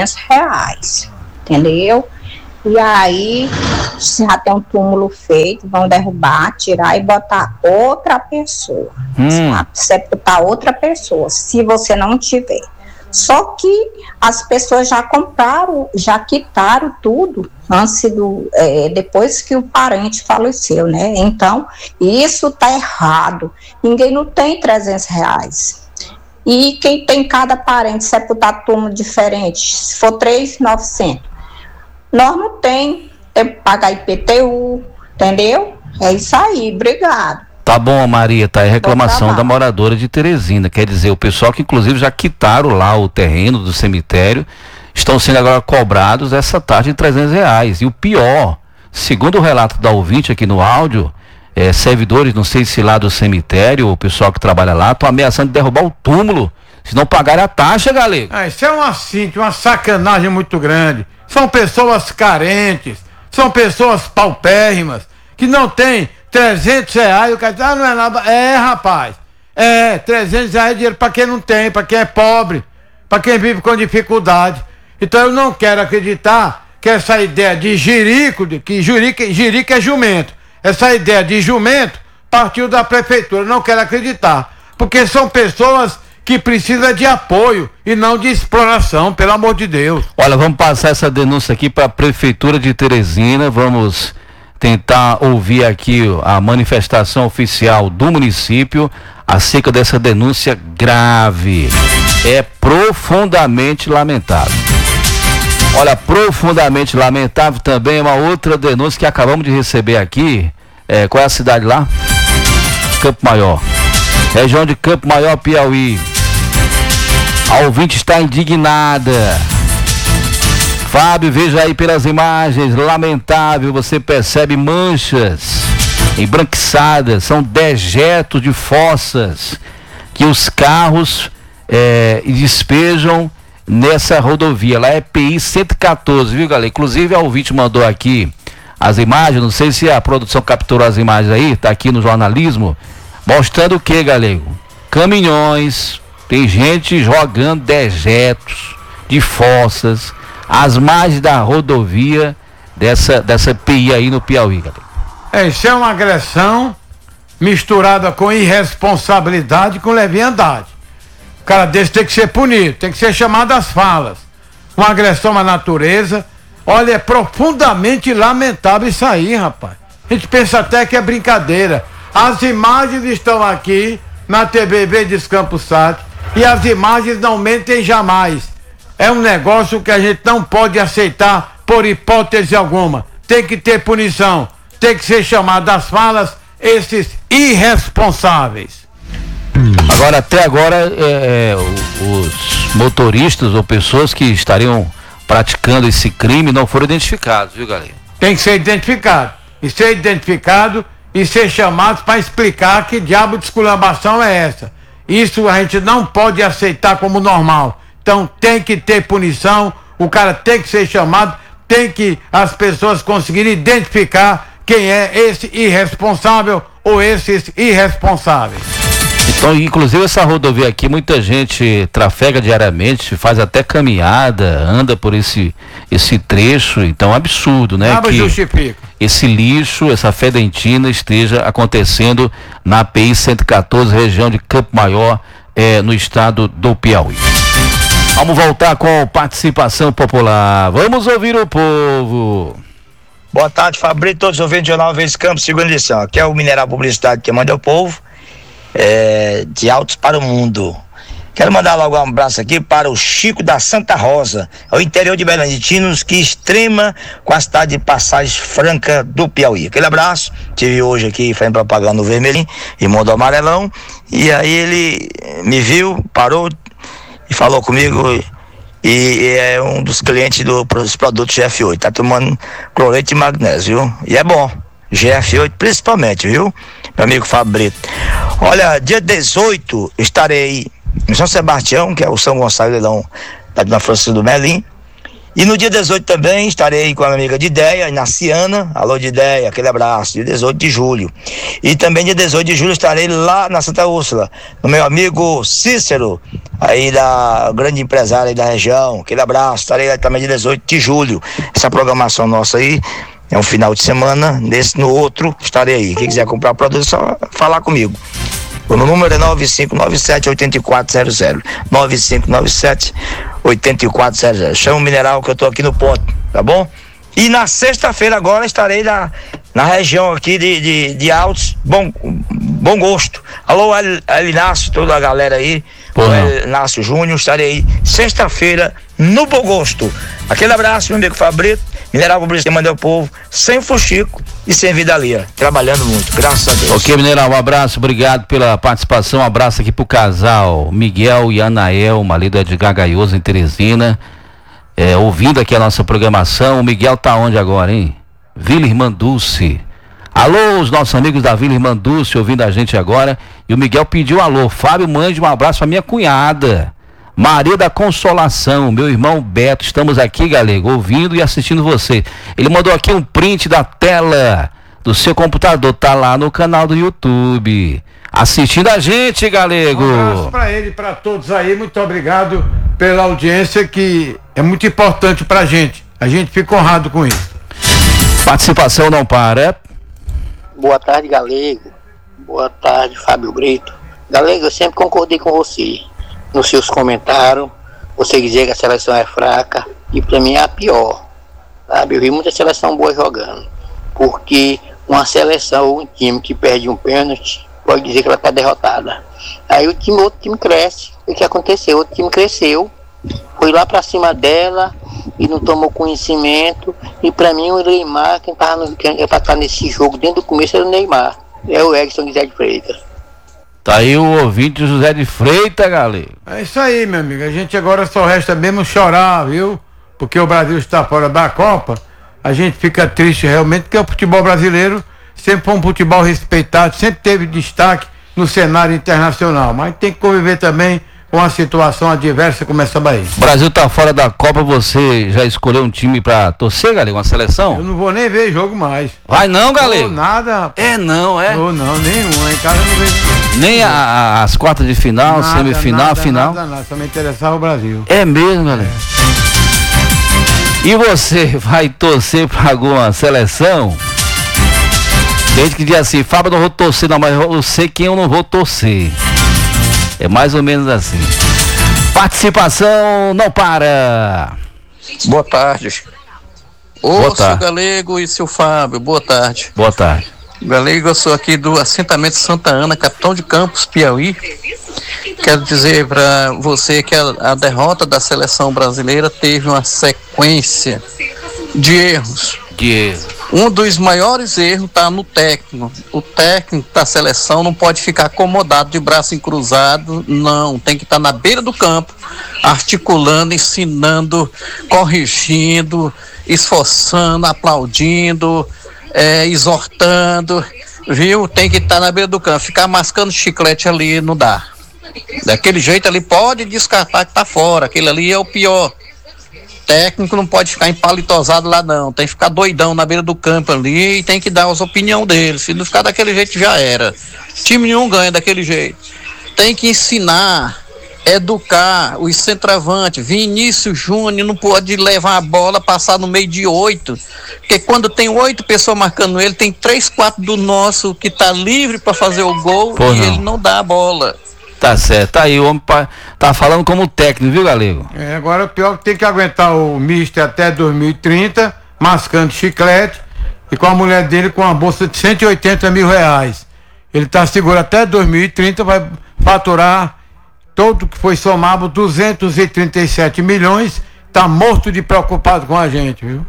R$300, entendeu? E aí, se já tem um túmulo feito, vão derrubar, tirar e botar outra pessoa, sepultar outra pessoa, se você não tiver. Só que as pessoas já compraram, já quitaram tudo antes depois que o parente faleceu, né? Então, isso tá errado. Ninguém não tem R$300. E quem tem cada parente sepultar túmulo diferente, se for 3.900, nós não tem que pagar IPTU, entendeu? É isso aí, obrigado.
Tá bom, Maria, tá aí a reclamação da moradora de Teresina, quer dizer, o pessoal que inclusive já quitaram lá o terreno do cemitério, estão sendo agora cobrados essa taxa de R$300. E o pior, segundo o relato da ouvinte aqui no áudio, servidores, não sei se lá do cemitério, o pessoal que trabalha lá, estão ameaçando de derrubar o túmulo, se não pagarem a taxa, Galego.
Isso é uma sacanagem muito grande. São pessoas carentes, são pessoas paupérrimas, que não têm R$300, o cara diz, não é nada. Rapaz, R$300 é dinheiro para quem não tem, para quem é pobre, para quem vive com dificuldade. Então eu não quero acreditar que essa ideia de jirico, que jirico é jumento, essa ideia de jumento partiu da prefeitura. Eu não quero acreditar, porque são pessoas que precisam de apoio e não de exploração, pelo amor de Deus.
Olha, vamos passar essa denúncia aqui para a prefeitura de Teresina, vamos tentar ouvir aqui a manifestação oficial do município acerca dessa denúncia grave. É profundamente lamentável. Olha, profundamente lamentável também uma outra denúncia que acabamos de receber aqui. Qual é a cidade lá? Campo Maior. Região de Campo Maior, Piauí. A ouvinte está indignada. Fábio, veja aí pelas imagens, lamentável, você percebe manchas embranquiçadas, são dejetos de fossas que os carros despejam nessa rodovia. Lá é PI 114, viu, galera? Inclusive a ouvinte mandou aqui as imagens, não sei se a produção capturou as imagens aí, tá aqui no jornalismo, mostrando o que, galego? Caminhões, tem gente jogando dejetos de fossas às margens da rodovia dessa PI aí no Piauí, galera.
Isso é uma agressão misturada com irresponsabilidade, com leviandade. O cara desse tem que ser punido, tem que ser chamado às falas. Uma agressão à natureza. Olha, é profundamente lamentável isso aí, rapaz. A gente pensa até que é brincadeira. As imagens estão aqui na TV Verdes Campos Sat e as imagens não mentem jamais. É um negócio que a gente não pode aceitar por hipótese alguma. Tem que ter punição. Tem que ser chamado às falas esses irresponsáveis.
Agora, até agora, os motoristas ou pessoas que estariam praticando esse crime não foram identificados, viu, galera?
Tem que ser identificado. E ser identificado e ser chamados para explicar que diabo de esculhambação é essa. Isso a gente não pode aceitar como normal. Então tem que ter punição, o cara tem que ser chamado, tem que as pessoas conseguirem identificar quem é esse irresponsável ou esses irresponsáveis.
Então, inclusive essa rodovia aqui, muita gente trafega diariamente, faz até caminhada, anda por esse trecho, então é um absurdo, né?
Que justifica.
Esse lixo, essa fedentina esteja acontecendo na PI 114, região de Campo Maior, no estado do Piauí. Vamos voltar com participação popular. Vamos ouvir o povo.
Boa tarde, Fabrício, todos os ouvintes do Jornal Verdes Campos, segunda edição. Aqui é o Mineral Publicidade que manda ao povo, de Altos para o Mundo. Quero mandar logo um abraço aqui para o Chico da Santa Rosa, ao interior de Belandinos, que extrema com a cidade de Passagem Franca do Piauí. Aquele abraço, tive hoje aqui fazendo propaganda no Vermelhinho, irmão do Amarelão, e aí ele me viu, parou e falou comigo, e é um dos clientes dos produtos GF8, tá tomando cloreto de magnésio, viu? E é bom, GF8 principalmente, viu? Meu amigo Fabrício. Olha, dia 18 estarei em São Sebastião, que é o São Gonçalo Leilão da Dona Francisca do Melim. E no dia 18 também estarei com a minha amiga Dideia, Inaciana. Alô, Dideia, aquele abraço. Dia 18 de julho. E também dia 18 de julho estarei lá na Santa Úrsula, no meu amigo Cícero, aí da grande empresária aí da região. Aquele abraço. Estarei lá também dia 18 de julho. Essa programação nossa aí é um final de semana. No outro estarei aí. Quem quiser comprar produto, é só falar comigo. O número é 9597-8400. 9597-8400. Chama o mineral que eu tô aqui no ponto, tá bom? E na sexta-feira agora estarei na região aqui de Altos, bom gosto. Alô, Elinácio, toda a galera aí. Elinácio Júnior, estarei aí sexta-feira no Bom Gosto. Aquele abraço, meu amigo Fabrito. Mineral Publicidade que mandou o povo, sem fuxico e sem vidalia, trabalhando muito, graças a Deus.
Ok, Mineral, um abraço, obrigado pela participação, um abraço aqui pro casal Miguel e Anaelma, ali do Edgar Gaioso em Teresina, ouvindo aqui a nossa programação. O Miguel tá onde agora, hein? Vila Irmã Dulce. Alô, os nossos amigos da Vila Irmã Dulce ouvindo a gente agora, e o Miguel pediu alô. Fábio, mande um abraço pra minha cunhada Maria da Consolação, meu irmão Beto, estamos aqui, Galego, ouvindo e assistindo você. Ele mandou aqui um print da tela do seu computador, tá lá no canal do YouTube, assistindo a gente, Galego.
Um abraço pra ele e pra todos aí, muito obrigado pela audiência, que é muito importante pra gente. A gente fica honrado com isso.
Participação não para.
Boa tarde, Galego. Boa tarde, Fábio Brito. Galego, eu sempre concordei com você nos seus comentários. Você dizer que a seleção é fraca, e para mim é a pior, sabe? Eu vi muita seleção boa jogando, porque uma seleção ou um time que perde um pênalti pode dizer que ela está derrotada. Aí outro time cresce. O que aconteceu? Outro time cresceu, foi lá para cima dela e não tomou conhecimento. E para mim o Neymar, quem é para estar nesse jogo desde o começo era o Neymar, é o Edson Guizé de Freitas.
Tá aí o ouvinte José de Freitas, galera.
É isso aí, meu amigo. A gente agora só resta mesmo chorar, viu? Porque o Brasil está fora da Copa. A gente fica triste realmente, porque o futebol brasileiro sempre foi um futebol respeitado, sempre teve destaque no cenário internacional. Mas tem que conviver também com uma situação adversa como essa Bahia.
O Brasil tá fora da Copa, você já escolheu um time pra torcer, galera? Uma seleção?
Eu não vou nem ver jogo mais.
Vai não, galera?
Nada, rapaz.
Não,
nenhum. Em casa não vejo.
Nem as quartas de final,
nada,
semifinal, final?
Nada. Só me interessava o Brasil.
É mesmo, galera? E você vai torcer pra alguma seleção? Desde que diz assim, Fábio, não vou torcer não, mas eu sei quem eu não vou torcer. É mais ou menos assim. Participação não para.
Boa tarde. Ô, seu Galego e seu Fábio, boa tarde.
Boa tarde.
Galego, eu sou aqui do assentamento Santa Ana, Capitão de Campos, Piauí. Quero dizer para você que a derrota da seleção brasileira teve uma sequência de erros. Um dos maiores erros está no técnico. O técnico da seleção não pode ficar acomodado de braço cruzado, não. Tem que estar na beira do campo, articulando, ensinando, corrigindo, esforçando, aplaudindo, exortando, viu? Tem que estar na beira do campo. Ficar mascando chiclete ali não dá. Daquele jeito ali pode descartar que está fora. Aquele ali é o pior. Técnico não pode ficar empalitosado lá não, tem que ficar doidão na beira do campo ali e tem que dar as opiniões dele. Se não ficar daquele jeito já era. Time nenhum ganha daquele jeito. Tem que ensinar, educar os centroavantes. Vinícius Júnior não pode levar a bola, passar no meio de 8, porque quando tem 8 pessoas marcando ele, tem 3, 4 do nosso que tá livre para fazer o gol ele não dá a bola.
Tá certo, tá aí, o homem tá falando como técnico, viu, Galego?
Agora o pior que tem que aguentar o mister até 2030, mascando chiclete, e com a mulher dele com uma bolsa de 180 mil reais. Ele tá seguro até 2030, vai faturar todo que foi somado 237 milhões, tá morto de preocupado com a gente, viu?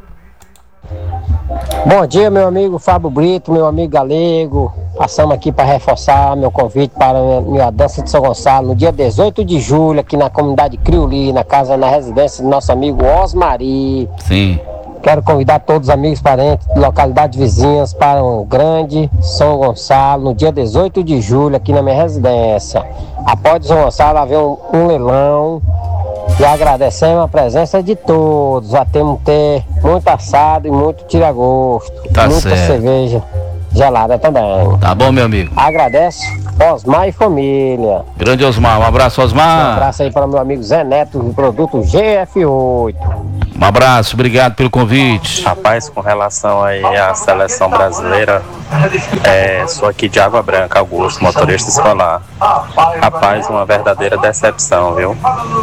Bom dia, meu amigo Fábio Brito, meu amigo Galego. Passamos aqui para reforçar meu convite para a minha dança de São Gonçalo no dia 18 de julho, aqui na comunidade Criuli, na residência do nosso amigo Osmari.
Sim.
Quero convidar todos os amigos, parentes, localidades vizinhas para um grande São Gonçalo no dia 18 de julho, aqui na minha residência. Após São Gonçalo haver um leilão E agradecemos a presença de todos. Já temos que ter muito assado e muito tira-gosto.
Tá
muita
certo.
cerveja gelada também.
Tá bom, meu amigo.
Agradeço Osmar e família.
Grande Osmar, um abraço, Osmar.
Um abraço aí para meu amigo Zé Neto, do produto GF8.
Um abraço, obrigado pelo convite.
Rapaz, com relação aí à seleção brasileira, sou aqui de Água Branca, Augusto, motorista escolar. Rapaz, uma verdadeira decepção, viu?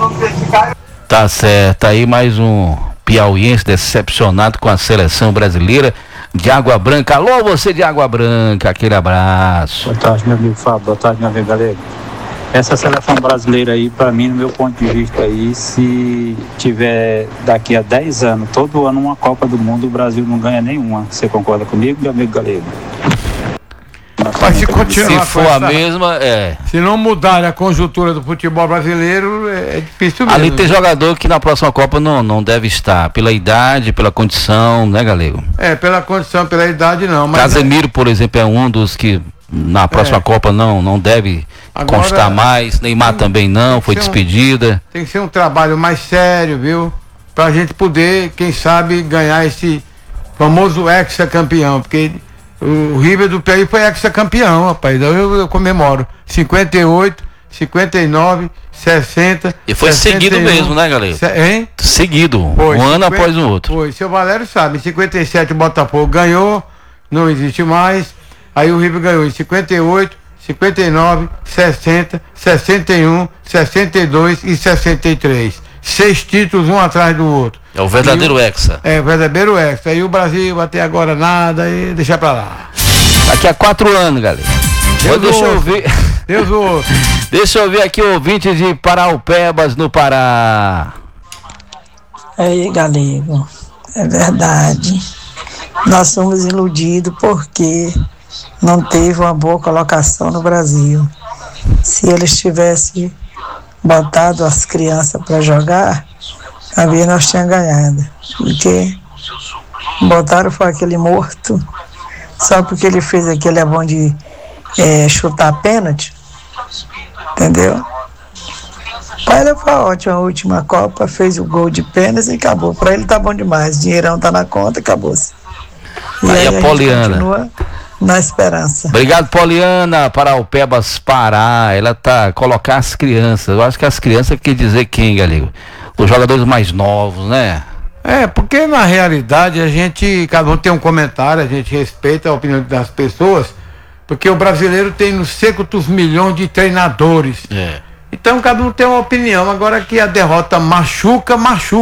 Tá certo, aí mais um piauiense decepcionado com a seleção brasileira de Água Branca. Alô, você de Água Branca, aquele abraço.
Boa tarde, meu amigo Fábio, boa tarde, meu amigo Galego. Essa seleção brasileira aí, para mim, no meu ponto de vista aí, se tiver daqui a 10 anos, todo ano uma Copa do Mundo, o Brasil não ganha nenhuma. Você concorda comigo, meu amigo Galego?
Mas se continuar,
se for a mesma,
se não mudar a conjuntura do futebol brasileiro, é difícil mesmo.
Ali tem jogador que na próxima Copa não deve estar, pela idade, pela condição, né, Galego?
Pela condição, pela idade não. Mas
Casemiro, por exemplo, é um dos que na próxima Copa não deve constar mais. Neymar também não, foi despedida.
Tem que ser um trabalho mais sério, viu? Pra gente poder, quem sabe, ganhar esse famoso hexacampeão, porque o River do Piauí foi hexacampeão, rapaz. Então eu comemoro 58, 59, 60.
E foi 61, seguido mesmo, né, galera?
Hein?
Seguido,
foi,
um ano após o outro.
Foi, seu Valério sabe, em 57 o Botafogo ganhou, não existe mais. Aí o River ganhou em 58, 59, 60, 61, 62 e 63. 6 títulos, um atrás do outro.
É o verdadeiro hexa.
É, o verdadeiro hexa. E o Brasil até agora nada, e deixa pra lá.
Daqui a 4 anos, galera. Deixa eu ver.
Deus o ouço.
Deixa eu ver aqui o ouvinte de Paraupebas, no Pará.
Aí, galego, é verdade. Nós somos iludidos porque não teve uma boa colocação no Brasil. Se eles tivessem botado as crianças para jogar, talvez nós tínhamos ganhado. Porque botaram foi aquele morto, só porque ele fez aquele é bom de chutar pênalti, entendeu? Para ele foi ótimo, a última Copa, fez o gol de pênalti e acabou. Para ele tá bom demais, o dinheirão tá na conta, acabou-se. E
aí a Poliana
continua na esperança.
Obrigado, Poliana. Paraupebas, Pará. Ela tá colocar as crianças. Eu acho que as crianças quer dizer quem, galego? Os jogadores mais novos, né?
Porque na realidade cada um tem um comentário, a gente respeita a opinião das pessoas, porque o brasileiro tem nos séculos milhões de treinadores. Então cada um tem uma opinião. Agora que a derrota machuca.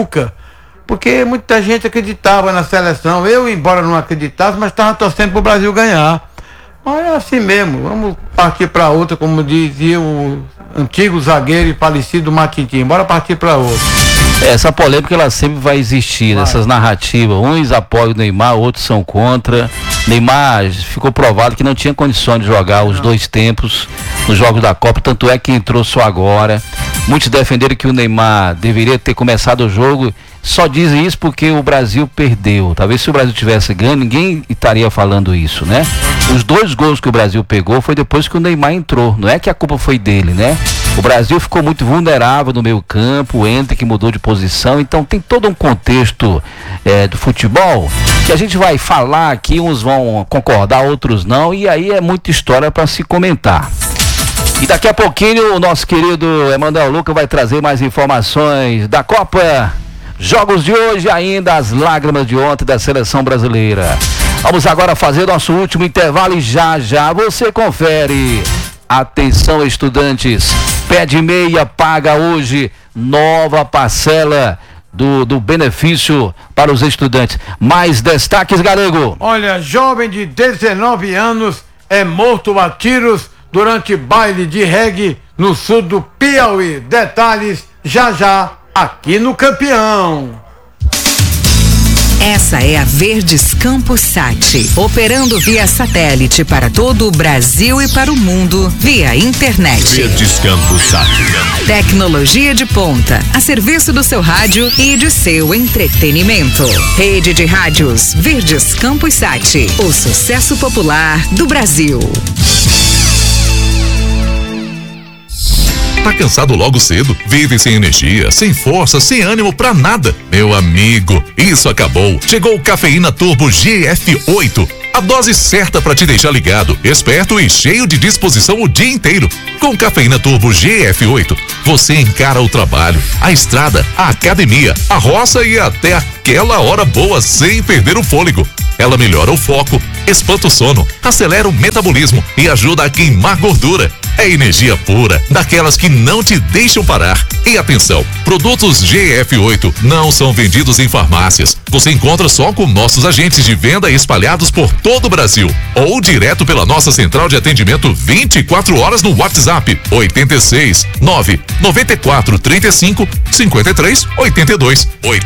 Porque muita gente acreditava na seleção. Eu, embora não acreditasse, mas estava torcendo para o Brasil ganhar. Mas é assim mesmo. Vamos partir para outra, como dizia o antigo zagueiro e falecido Matitinho. Bora partir para outra.
Essa polêmica ela sempre vai existir, essas narrativas. Uns apoiam o Neymar, outros são contra. Neymar ficou provado que não tinha condições de jogar os 2 tempos nos jogos da Copa, tanto é que entrou só agora. Muitos defenderam que o Neymar deveria ter começado o jogo. Só dizem isso porque o Brasil perdeu. Talvez se o Brasil tivesse ganho, ninguém estaria falando isso, né? Os 2 gols que o Brasil pegou foi depois que o Neymar entrou. Não é que a culpa foi dele, né? O Brasil ficou muito vulnerável no meio campo, o Hendrick que mudou de posição. Então tem todo um contexto do futebol que a gente vai falar aqui, uns vão concordar, outros não. E aí é muita história para se comentar. E daqui a pouquinho o nosso querido Emanuel Luca vai trazer mais informações da Copa. Jogos de hoje, ainda as lágrimas de ontem da seleção brasileira. Vamos agora fazer nosso último intervalo e já você confere. Atenção, estudantes, pé de meia paga hoje nova parcela do benefício para os estudantes. Mais destaques, galego.
Olha, jovem de 19 anos é morto a tiros durante baile de reggae no sul do Piauí. Detalhes já aqui no Campeão.
Essa é a Verdes Campos Sat, operando via satélite para todo o Brasil e para o mundo via internet.
Verdes Campos Sat.
Tecnologia de ponta, a serviço do seu rádio e de seu entretenimento. Rede de rádios Verdes Campos Sat, o sucesso popular do Brasil.
Tá cansado logo cedo? Vive sem energia, sem força, sem ânimo pra nada? Meu amigo, isso acabou. Chegou o Cafeína Turbo GF8. A dose certa para te deixar ligado, esperto e cheio de disposição o dia inteiro. Com Cafeína Turbo GF8, você encara o trabalho, a estrada, a academia, a roça e até aquela hora boa sem perder o fôlego. Ela melhora o foco, espanta o sono, acelera o metabolismo e ajuda a queimar gordura. É energia pura, daquelas que não te deixam parar. E atenção, produtos GF8 não são vendidos em farmácias. Você encontra só com nossos agentes de venda espalhados por todo o Brasil. Ou direto pela nossa central de atendimento 24 horas no WhatsApp 86 9 94 35 53 82.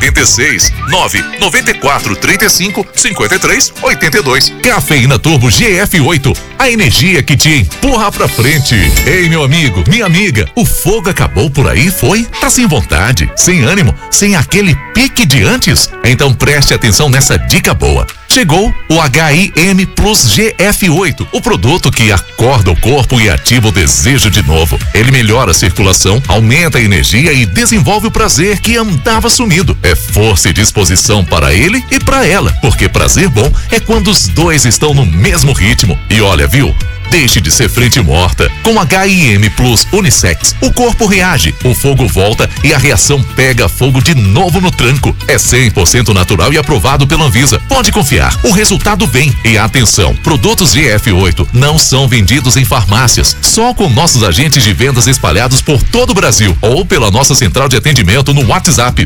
86 9 94 35 53 82. Cafeína Turbo GF8, a energia que te empurra pra frente. Ei, meu amigo, minha amiga, o fogo acabou por aí, foi? Tá sem vontade, sem ânimo, sem aquele pique de antes? Então preste atenção nessa dica boa. Chegou o HIM Plus GF8, o produto que acorda o corpo e ativa o desejo de novo. Ele melhora a circulação, aumenta a energia e desenvolve o prazer que andava sumido. É força e disposição para ele e para ela, porque prazer bom é quando os dois estão no mesmo ritmo. E olha, viu? Deixe de ser frente morta. Com HIM Plus Unissex, o corpo reage, o fogo volta e a reação pega fogo de novo no tranco. É 100% natural e aprovado pela Anvisa. Pode confiar, o resultado vem. E atenção, produtos GF8 não são vendidos em farmácias, só com nossos agentes de vendas espalhados por todo o Brasil ou pela nossa central de atendimento no WhatsApp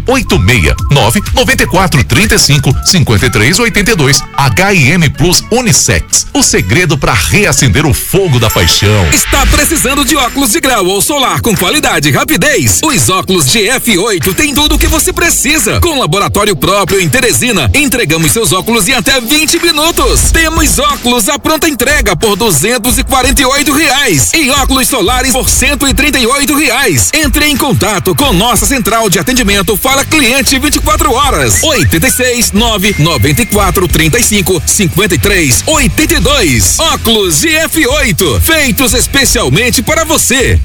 869 94 35 53 82. HIM Plus Unissex, o segredo para reacender o fogo da paixão.
Está precisando de óculos de grau ou solar com qualidade e rapidez? Os óculos GF8 tem tudo o que você precisa. Com laboratório próprio em Teresina, entregamos seus óculos em até 20 minutos. Temos óculos à pronta entrega por R$248 e óculos solares por R$138. Entre em contato com nossa central de atendimento Fala Cliente 24 horas. 86 9 94 35 53 82. Óculos GF8, feitos especialmente para você.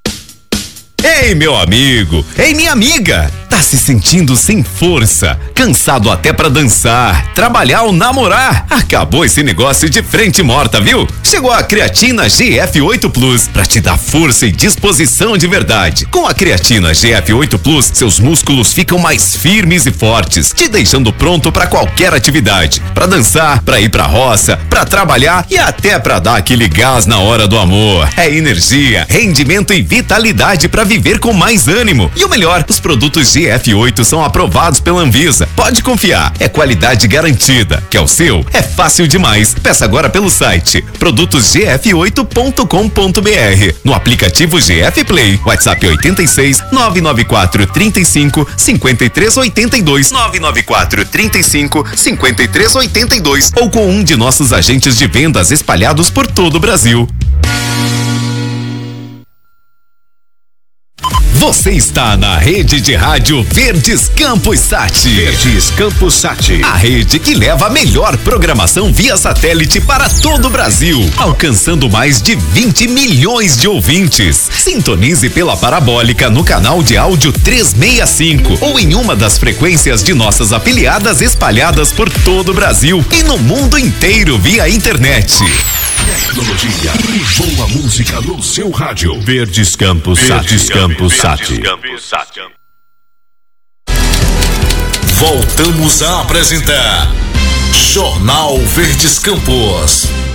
Ei, meu amigo! Ei, minha amiga! Tá se sentindo sem força, cansado até pra dançar, trabalhar ou namorar? Acabou esse negócio de frente morta, viu? Chegou a Creatina GF8 Plus pra te dar força e disposição de verdade. Com a Creatina GF8 Plus, seus músculos ficam mais firmes e fortes, te deixando pronto pra qualquer atividade. Pra dançar, pra ir pra roça, pra trabalhar e até pra dar aquele gás na hora do amor. É energia, rendimento e vitalidade pra viver com mais ânimo. E o melhor, os produtos GF8 são aprovados pela Anvisa. Pode confiar, é qualidade garantida. Quer o seu? É fácil demais. Peça agora pelo site produtosgf8.com.br, no aplicativo GF Play, WhatsApp 86 994 35 53 82, 994 35 53 82 ou com um de nossos agentes de vendas espalhados por todo o Brasil. Você está na rede de rádio Verdes Campos Sat.
Verdes Campos Sat.
A rede que leva a melhor programação via satélite para todo o Brasil, alcançando mais de 20 milhões de ouvintes. Sintonize pela parabólica no canal de áudio 365 ou em uma das frequências de nossas afiliadas espalhadas por todo o Brasil e no mundo inteiro via internet.
Tecnologia e boa música no seu rádio. Verdes Campos Sat. Verdes Campos Sat. Voltamos a apresentar Jornal Verdes Campos.